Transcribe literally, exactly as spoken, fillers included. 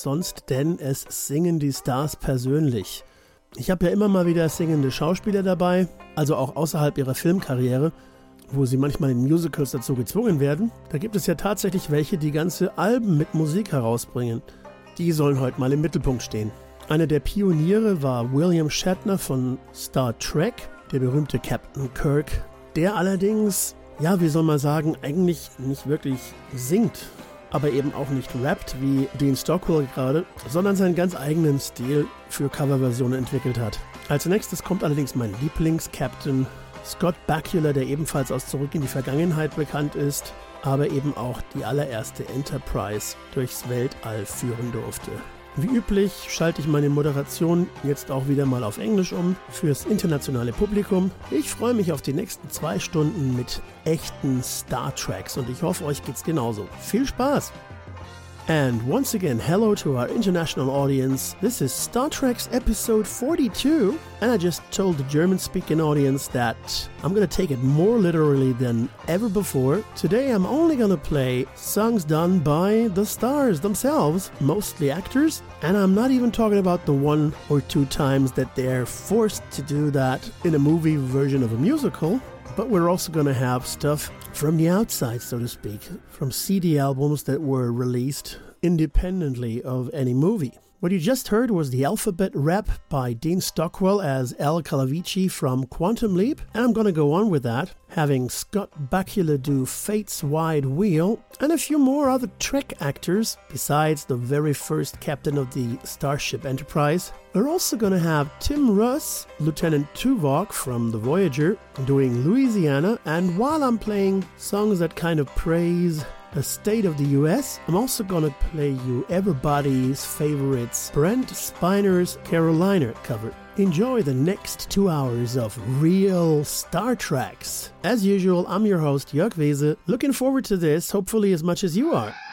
als sonst, denn es singen die Stars persönlich. Ich habe ja immer mal wieder singende Schauspieler dabei, also auch außerhalb ihrer Filmkarriere, wo sie manchmal in Musicals dazu gezwungen werden. Da gibt es ja tatsächlich welche, die ganze Alben mit Musik herausbringen. Die sollen heute mal im Mittelpunkt stehen. Einer der Pioniere war William Shatner von Star Trek, der berühmte Captain Kirk, der allerdings, ja, wie soll man sagen, eigentlich nicht wirklich singt, aber eben auch nicht rappt wie Dean Stockwell gerade, sondern seinen ganz eigenen Stil für Coverversionen entwickelt hat. Als nächstes kommt allerdings mein Lieblings-Captain Scott Bakula, der ebenfalls aus Zurück in die Vergangenheit bekannt ist, aber eben auch die allererste Enterprise durchs Weltall führen durfte. Wie üblich schalte ich meine Moderation jetzt auch wieder mal auf Englisch um fürs internationale Publikum. Ich freue mich auf die nächsten zwei Stunden mit echten Star Treks und ich hoffe, euch geht's genauso. Viel Spaß! And once again, hello to our international audience. This is Star Trek's episode forty-two, and I just told the German-speaking audience that I'm gonna take it more literally than ever before. Today I'm only gonna play songs done by the stars themselves, mostly actors, and I'm not even talking about the one or two times that they're forced to do that in a movie version of a musical. But we're also going to have stuff from the outside, so to speak, from C D albums that were released independently of any movie. What you just heard was the Alphabet Rap by Dean Stockwell as Al Calavici from Quantum Leap, and I'm going to go on with that, having Scott Bakula do Fate's Wide Wheel, and a few more other Trek actors, besides the very first captain of the Starship Enterprise. We're also going to have Tim Russ, Lieutenant Tuvok from the Voyager, doing Louisiana, and while I'm playing songs that kind of praise the state of the U S, I'm also gonna play you everybody's favorites, Brent Spiner's Carolina cover. Enjoy the next two hours of real Star Treks. As usual, I'm your host, Jörg Wese. Looking forward to this, hopefully as much as you are.